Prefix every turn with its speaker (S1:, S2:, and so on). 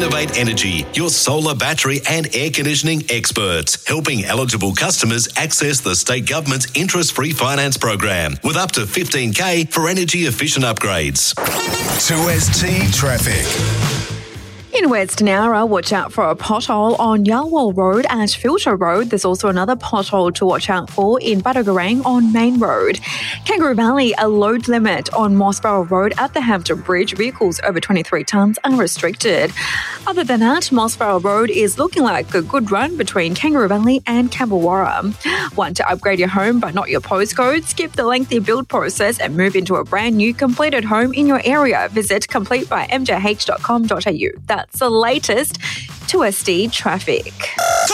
S1: Innovate Energy, your solar, battery and air conditioning experts, helping eligible customers access the state government's interest-free finance program with up to $15,000 for energy-efficient upgrades.
S2: 2ST Traffic.
S3: In Western Yarra, watch out for a pothole on Yarwell Road at Filter Road. There's also another pothole to watch out for in Badagarang on Main Road. Kangaroo Valley, a load limit on Mossbarrow Road at the Hampton Bridge. Vehicles over 23 tonnes are restricted. Other than that, Mossbarrow Road is looking like a good run between Kangaroo Valley and Camberwarra. Want to upgrade your home but not your postcode? Skip the lengthy build process and move into a brand new completed home in your area. Visit completebymjh.com.au. That's the latest 2SD traffic.